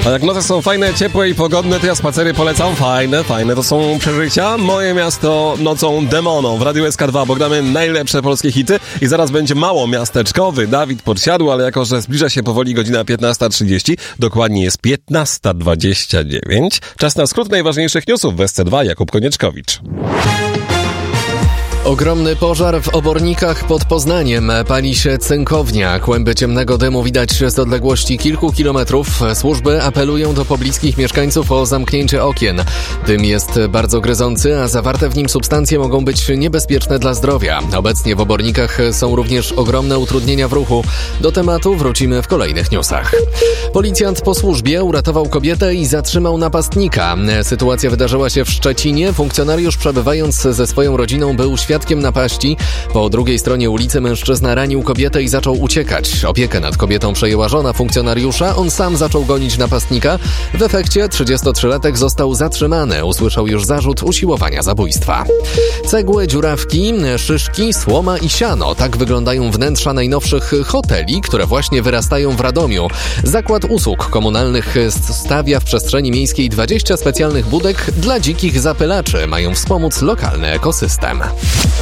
A jak noce są fajne, ciepłe i pogodne, to ja spacery polecam. Fajne to są przeżycia. Moje miasto nocą demoną. W Radiu SK2 bogdamy najlepsze polskie hity i zaraz będzie mało miasteczkowy Dawid Podsiadło, ale jako że zbliża się powoli godzina 15:30, dokładnie jest 15:29. Czas na skrót najważniejszych newsów w SC2. Jakub Konieczkowicz. Ogromny pożar w Obornikach pod Poznaniem. Pali się cynkownia. Kłęby ciemnego dymu widać z odległości kilku kilometrów. Służby apelują do pobliskich mieszkańców o zamknięcie okien. Dym jest bardzo gryzący, a zawarte w nim substancje mogą być niebezpieczne dla zdrowia. Obecnie w Obornikach są również ogromne utrudnienia w ruchu. Do tematu wrócimy w kolejnych newsach. Policjant po służbie uratował kobietę i zatrzymał napastnika. Sytuacja wydarzyła się w Szczecinie. Funkcjonariusz, przebywając ze swoją rodziną, był świadkiem napaści. Po drugiej stronie ulicy mężczyzna ranił kobietę i zaczął uciekać. Opiekę nad kobietą przejęła żona funkcjonariusza. On sam zaczął gonić napastnika. W efekcie 33-latek został zatrzymany. Usłyszał już zarzut usiłowania zabójstwa. Cegły, dziurawki, szyszki, słoma i siano. Tak wyglądają wnętrza najnowszych hoteli, które właśnie wyrastają w Radomiu. Zakład Usług Komunalnych stawia w przestrzeni miejskiej 20 specjalnych budek dla dzikich zapylaczy. Mają wspomóc lokalny ekosystem.